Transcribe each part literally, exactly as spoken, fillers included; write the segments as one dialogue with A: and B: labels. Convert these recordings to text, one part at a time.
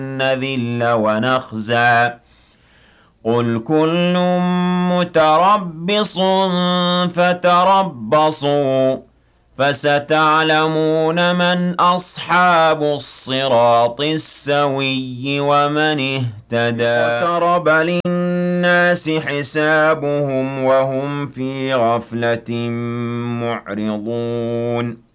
A: نذل ونخزى قل كل متربص فتربصوا فستعلمون من أصحاب الصراط السوي ومن اهتدى اقترب للناس حسابهم وهم في غفلة معرضون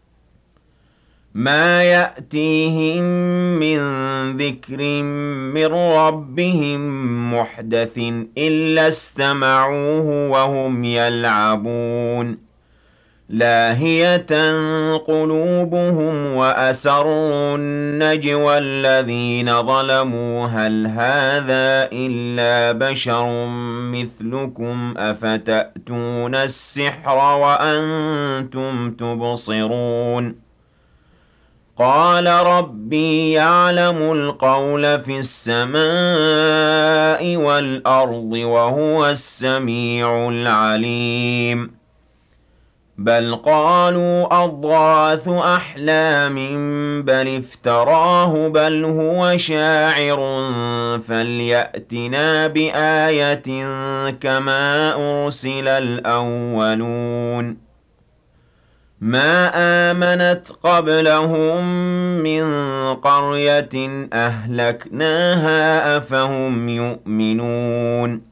A: ما يأتيهم من ذكر من ربهم محدث إلا استمعوه وهم يلعبون لاهية قلوبهم وأسروا النجوى الذين ظلموا هل هذا إلا بشر مثلكم أفتأتون السحر وأنتم تبصرون قال ربي يعلم القول في السماء والأرض وهو السميع العليم بل قالوا أضغاث أحلام بل افتراه بل هو شاعر فليأتنا بآية كما أرسل الأولون ما آمنت قبلهم من قرية أهلكناها أفهم يؤمنون